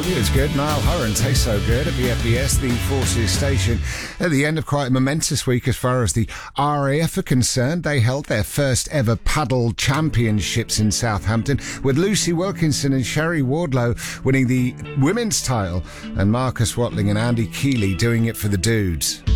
It was good. Niall Horan tastes so good at the FBS, the Forces station. At the end of quite a momentous week as far as the RAF are concerned, they held their first ever paddle championships in Southampton, with Lucy Wilkinson and Sherry Wardlow winning the women's title and Marcus Watling and Andy Keeley doing it for the dudes.